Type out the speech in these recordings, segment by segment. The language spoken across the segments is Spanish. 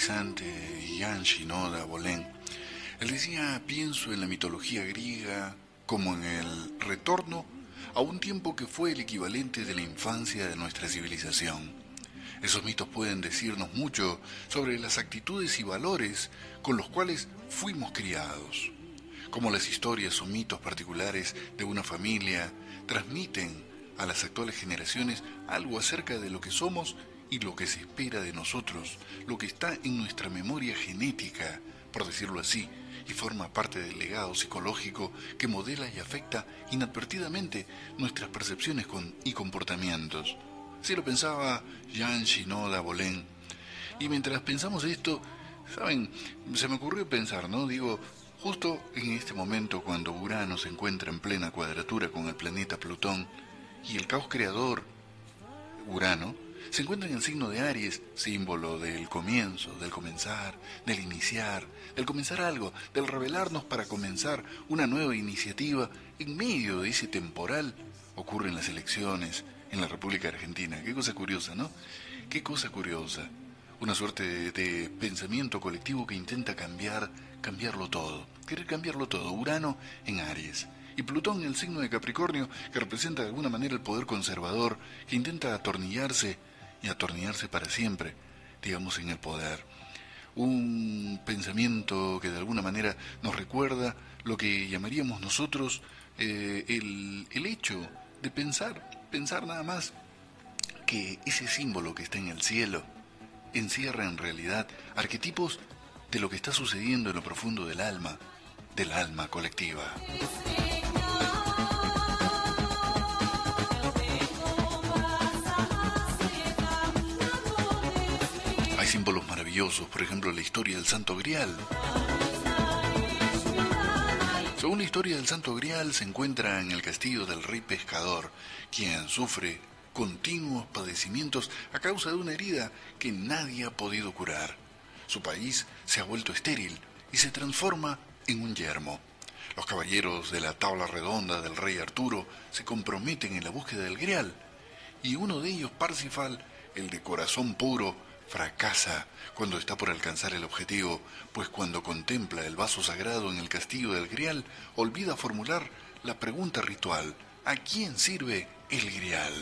interesante Jan Shinoda Bolén. Él decía: pienso en la mitología griega como en el retorno a un tiempo que fue el equivalente de la infancia de nuestra civilización. Esos mitos pueden decirnos mucho sobre las actitudes y valores con los cuales fuimos criados. Cómo las historias o mitos particulares de una familia transmiten a las actuales generaciones algo acerca de lo que somos y lo que se espera de nosotros, lo que está en nuestra memoria genética, por decirlo así, y forma parte del legado psicológico que modela y afecta inadvertidamente nuestras percepciones y comportamientos. Así lo pensaba Jan Shinoda Bolén. Y mientras pensamos esto, ¿saben? Se me ocurrió pensar, ¿no? Digo, justo en este momento cuando Urano se encuentra en plena cuadratura con el planeta Plutón y el caos creador, Urano, se encuentra en el signo de Aries, símbolo del comienzo, del comenzar, del iniciar, del comenzar algo, del revelarnos para comenzar una nueva iniciativa. En medio de ese temporal ocurren las elecciones en la República Argentina. Qué cosa curiosa, ¿no? Qué cosa curiosa. Una suerte de pensamiento colectivo que intenta cambiarlo todo. Querer cambiarlo todo. Urano en Aries. Y Plutón en el signo de Capricornio, que representa de alguna manera el poder conservador, que intenta atornillarse y atornillarse para siempre, digamos, en el poder. Un pensamiento que de alguna manera nos recuerda lo que llamaríamos nosotros el hecho de pensar nada más que ese símbolo que está en el cielo encierra en realidad arquetipos de lo que está sucediendo en lo profundo del alma colectiva. Hay símbolos maravillosos, por ejemplo la historia del Santo Grial. Según la historia del Santo Grial, se encuentra en el castillo del rey pescador, quien sufre continuos padecimientos a causa de una herida que nadie ha podido curar. Su país se ha vuelto estéril y se transforma en un yermo. Los caballeros de la tabla redonda del rey Arturo se comprometen en la búsqueda del Grial, y uno de ellos, Parsifal, el de corazón puro, fracasa cuando está por alcanzar el objetivo, pues cuando contempla el vaso sagrado en el castillo del Grial, olvida formular la pregunta ritual: ¿a quién sirve el Grial?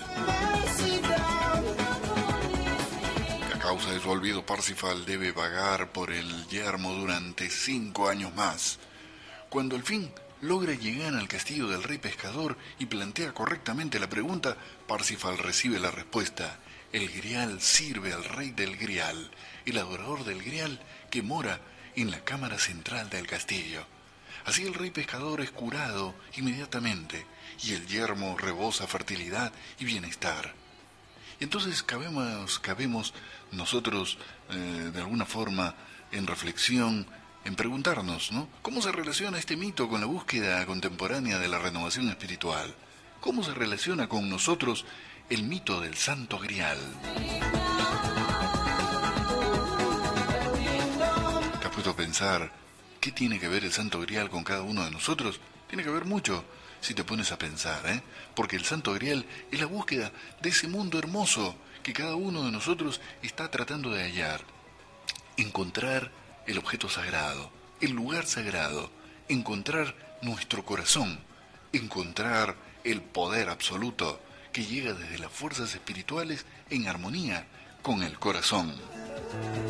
A causa de su olvido, Parsifal debe vagar por el yermo durante 5 años más. Cuando al fin logra llegar al castillo del rey pescador y plantea correctamente la pregunta, Parsifal recibe la respuesta: el Grial sirve al rey del Grial, el adorador del Grial que mora en la cámara central del castillo. Así el rey pescador es curado inmediatamente y el yermo rebosa fertilidad y bienestar. Y entonces cabemos nosotros de alguna forma en reflexión, en preguntarnos, ¿no? ¿Cómo se relaciona este mito con la búsqueda contemporánea de la renovación espiritual? ¿Cómo se relaciona con nosotros el mito del Santo Grial? ¿Te has puesto a pensar qué tiene que ver el Santo Grial con cada uno de nosotros? Tiene que ver mucho si te pones a pensar, ¿eh? Porque el Santo Grial es la búsqueda de ese mundo hermoso que cada uno de nosotros está tratando de hallar. Encontrar el objeto sagrado, el lugar sagrado, encontrar nuestro corazón, encontrar el poder absoluto que llega desde las fuerzas espirituales en armonía con el corazón.